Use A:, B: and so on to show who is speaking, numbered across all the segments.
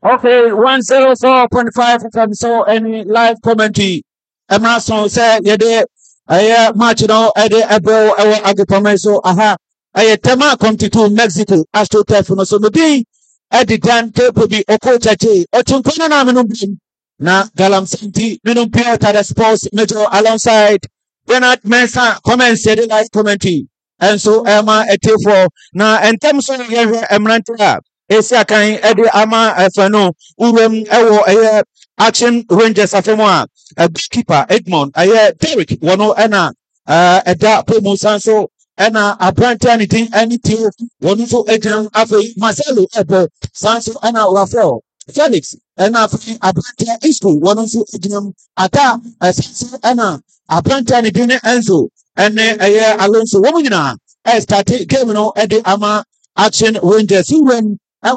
A: Okay, 104.5 FM. So, any live commentary. Emerson say, Yede, match, Ede, Ebo, Agapome, so, Tema come to Mexico, Astro Telephone, so, maybe, Eddie Dan, Kepobi, Okochache, Ochunkona, Minum, na Galam Santi, Minum Pia, Tada Sports, Major, alongside Bernard Mensah, comments, the live commentary. And so, Emma, Etefo, na, and Temson, Emranta. Esia kan ede ama efano urem ewo action rangers afemo a goalkeeper Edmond Derek wono ena eda Pomo Sanso ena abrante anything wono so ejam afi Marcelo ebo Sanso ena Rafael Felix ena afi abrante Isco wono so ejam ata Sanso ena abrante anything Enzo ene Alonso womo nyina start game no ede ama action rangers urem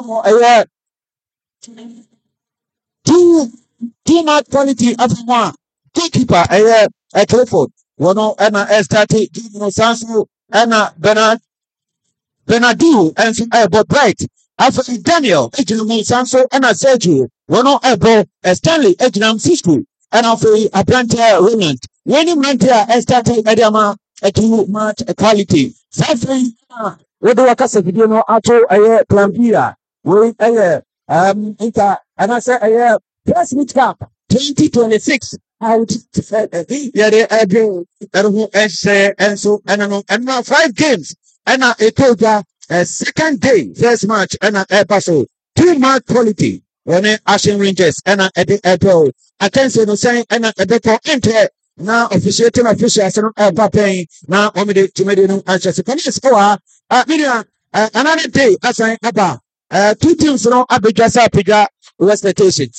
A: two match quality after one goalkeeper Clifford one and started Sanso and Bernardo and but bright after Daniel Ejinam Sanso and Sergio one Stanley Ejinam Cisco and after Abrante Roland when you went here started Edama a two match quality Safely Wedo wakasa video no ato plan B we inter and I say press meet cup 2026 out yeah they and so and now 5 games and it told second day first match and paso 2 match quality when Ashen Rangers and the I can say no saying and the enter now officiating officials and paying now omide to made no answer so another day as I about 2 teams no abejasa pija expectations.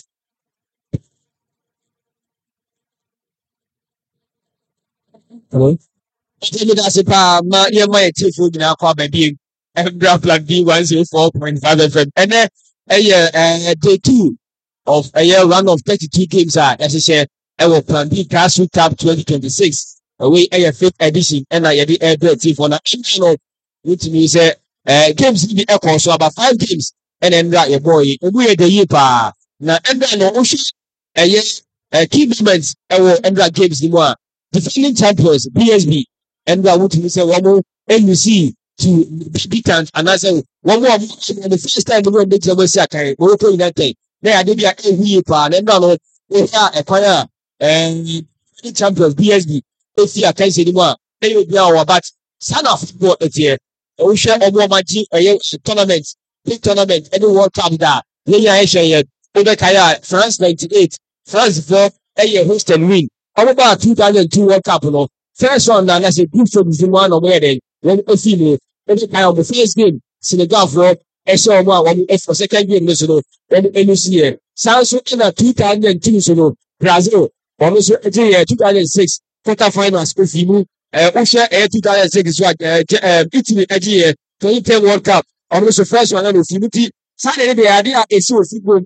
A: Hello. That's ma my two now call baby plan B 104.5 FM and then day 2 of a year run of 32 games are necessary. I will plan B Grassroots Cup 2026 away a 5th edition and I did a team for the internal which means games in the echo so about 5 games and then that your boy we the year pa na and then ocean key moments and that games the more defending champions BSB and that would say one more NUC to beat and say one more the first time we make the say okay we play that thing there dey be a year pa and then we acquire champions BSB if you can say anymore they will be our but son of football here we share a tournament big tournament any World Cup that France 98 France for a host and win about 2002 World Cup no first one that as a group for the one of where they when a female any kind of the first game Senegal for a show one for second game no then NUC Sanso in a 2002 so Brazil also 2006 quarterfinals for FIMU Usha 2006 Italy Nigeria 2010 World Cup almost the first one of FIMU Saturday the idea is so football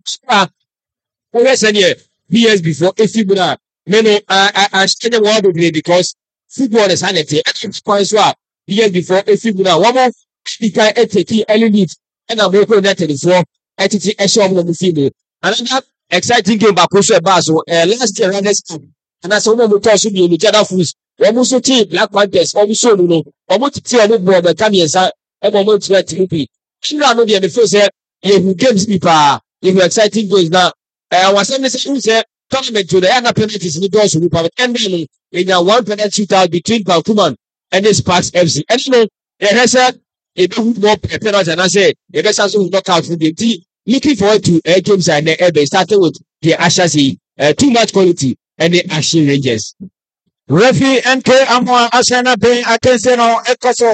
A: years before a FIMU I study world because football is sanity points years before a FIMU one more speaker take early lead and I'm making that before entity a show of the FIMU another exciting game back also Baso last year and that's one of the talks should be in the Jada Foods almost team Black Panthers also no almost team the come here sir almost TP Children no be the first you games people you exciting games now was say tournament to the other penalties in the doors will be and then in a 1 penalty shootout between Balkuman and the Sparks FC and you know has a more penalty and I say the best also knock out for the team looking forward to games and the starting with the Ashers 2 match quality and the Ashen Rangers. Referee NK Amwa Ashana Bay Atenseno Ekoso.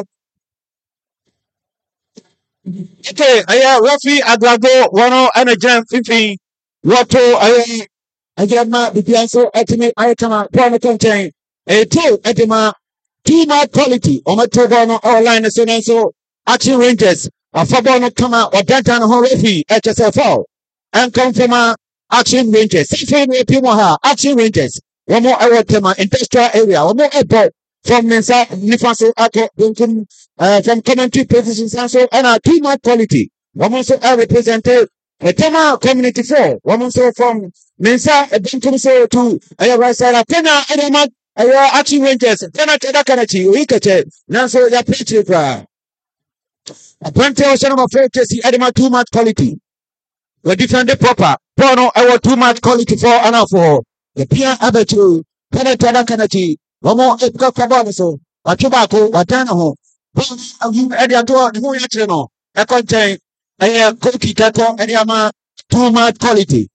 A: Okay, referee Aglago Wano and a jam 15. Wato Agama Bibianso Etime Ayatama Panacontain. A 2 Etima 2 match quality on my Togono online so Ashen Rangers. A football come out or Dantan Horefi HSFL and come from Ashen Rangers. Same people Ashen Rangers. One more hour tema industrial area. One more airport from Mensa Nifaso Ato from commentary positions and so and 2 match quality. One more so represented Tema community 4 woman so from mensa bentum so to right side tena edema action rangers tena teda kanachi wikete nanso ya preach pra apprenti o number 4 kesi edema too much quality we defend the proper bono I too much quality for and for the pia abetu tena teda kanachi womo epka kwabano so watubako watana ho you edi ato ho ya kire no e contain cookie tato edema too much quality.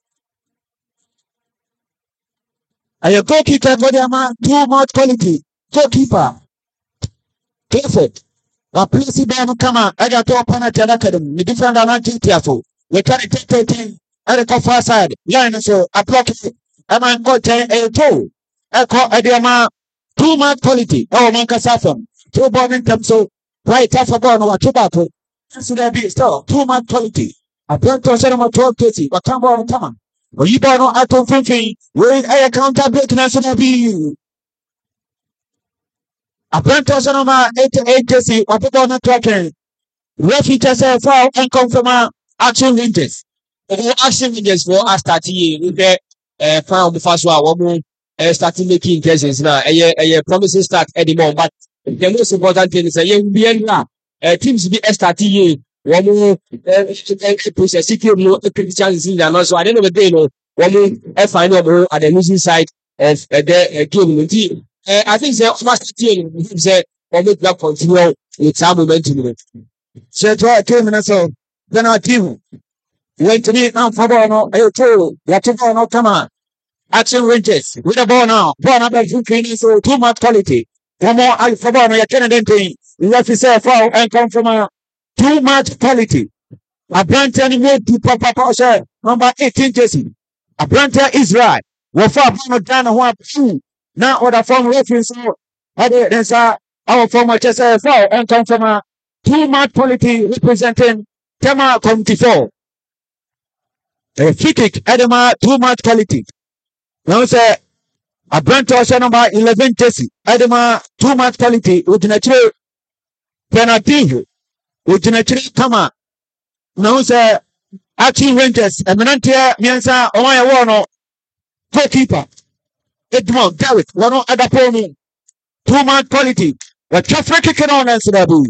A: A goalkeeper too much quality. Goalkeeper. Perfect. A place down come on. I got to open at an academy. The different tearful. We try to take at the far side. Line so a block it. And I got a toe. I call Adiama too much quality. Oh, Manka Safam. Two born in terms so right after born or tobacco. So there be still too much quality. A plant to send 12 cases. But come on, come on. Or you buy no atom thinking, where I account a bit national be. A plant to send 8 cases. Or people not tracking. Refuge say foul and confirm action rangers. Action rangers for us starting with the found the first one starting making cases now. A promising start anymore. But the most important thing is teams be starting one process secure chances in there. So I don't know the day no one find out at the losing side of the game. I think the master team say one will continue with some momentum. So to came in so then our team went to meet now for no I told that to no come on action rangers with the ball now about so too much quality. One more I for no you can't anything. Let me say foul and come from too much quality. A brand new to Papa share number 18 Jesse. A brand Israel. We far from Ghana one two. Now other form reference so our former Chester foul and come from too much quality representing Tema Community 4. A free kick Edema too much quality. Now say a brand number 11 Jesse. Edema too much quality with natural penalty. Ujinachiri kama now say action rangers eminentia miensa omaya wono goalkeeper Edmond Derrick wono adaponi too much quality what traffic kicking on and Sudabu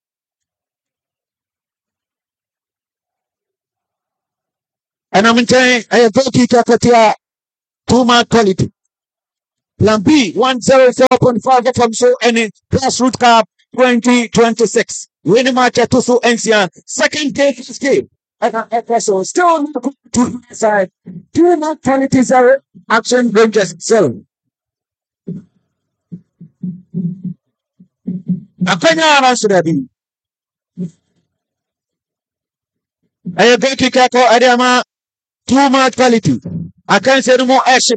A: and I'm saying a goalkeeper katia too much quality. Plan B 104.5 from so any grassroots cup 2026. Winning match at Tusu NCN. Second day, first game. And episode still not to the side. Too much quality zero. Action Rangers 7. Akanya answer that be. I go to Kako Adama. Too much quality. I can't say no more action.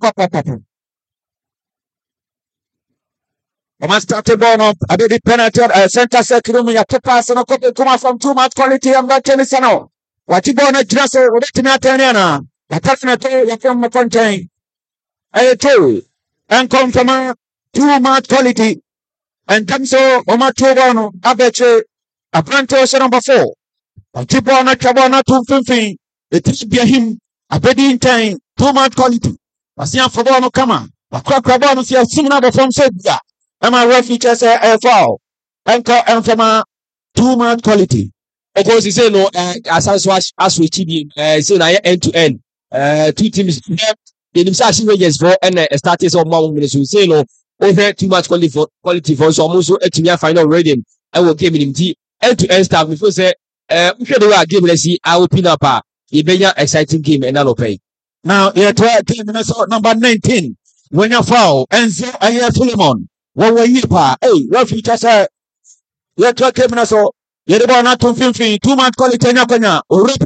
A: I start the ball up. I did it penetrate center circle. Me, I took pass and I come from too much quality. I'm not telling you now. What you born a dresser with it not Taniana. I touch me to you from the contain. I tell and come from too much quality. And come so, Oma Tobano, I bet you a plantation number 4. I keep on a Cabana 250. It be him. I bet in time. Too much quality. I see a Fabano come on. I crack Cabano see a similar from Serbia. And my refuge as a foul. And from too much quality. Of course, he said no, as we TV, so now end to end. Two teams, they themselves rangers for and status of more minutes. We say no, over too much quality for so almost to final rating. I will give him end to end stuff before say, we should do a game. Let's see, I will pin up a exciting game and I'll pay. Now, you're number 19. When you foul, and so I hear Philemon. What were you, pa? Hey, refuge as a you're talking so you're the one not to feel too much quality in your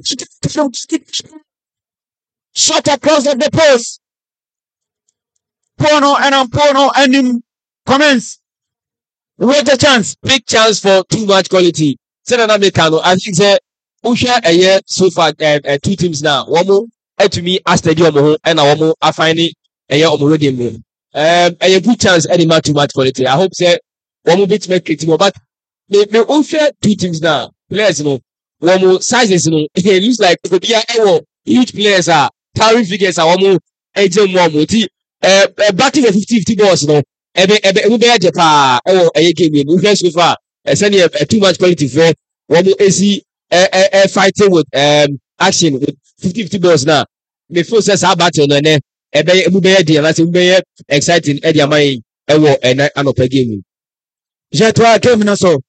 A: shot across the post. Porno and him comments. What a chance. Big chance for too much quality. I think that Usha a year so far 2 teams now. One more to me as stadium and one more I find it a year already. A good chance any match too much quality. I hope that one more bit make it more, but they all share 2 teams now. Players, you know,
B: wɔn sizes no it looks like obi a ɛwɔ huge players a towering figures a wɔn egyina mu a wɔn ti back to the 50-50 balls no ɛbɛ bɛyɛ gye paa ɛwɔ ɛyɛ game yɛ no nhwɛ so far ɛsɛnea too much quality fɛ wɔn esi fighting with action with 50-50 balls na me feel sɛ saa battle no ɛnɛ ɛbɛyɛ deɛ na sɛ ɛbɛyɛ exciting ɛde ama yi ɛwɔ ɛnɛ anɔpɛ game yi.
A: Jetoa game no so.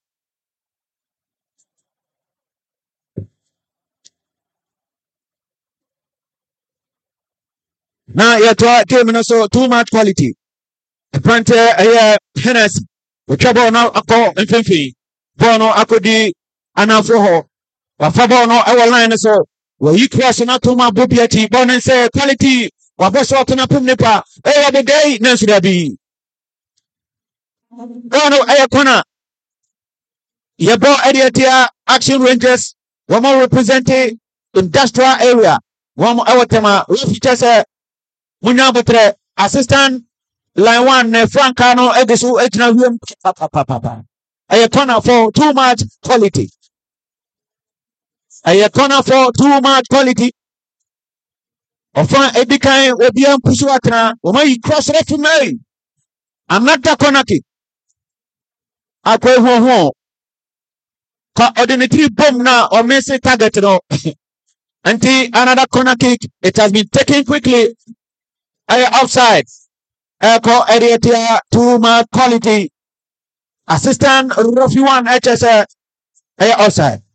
A: Na yetoa game no so too much quality. Prante Hennessy. Otwa ball no akɔ mfimfini. Ball no akɔdi anafo hɔ. Wafa ball no ɛwɔ line so. Wɔyi cross na to ma bobiati. Ball no sɛ quality. Wabɔ shot na pum nipa. Ɛyɛ de day na nso da bi. Ball no ɛyɛ corner. Yɛbɔ ɛdeɛtia Action Rangers. Wɔn representing industrial area. Wɔn ɛwɔ tema. Wɔfikyɛ sɛ munya botre assistant line 1 ne Francano edeso ejina wiem papa. A corner for too much quality. A corner for too much quality. Ofan edikan obian pusu atena. Oma yi cross referee. Another corner kick. Akwe ho. Ka ordinary bomb na or miss target no. Until another corner kick. It has been taken quickly. Outside. Echo Ediatia too much quality. Assistant Rofi 1 HS outside.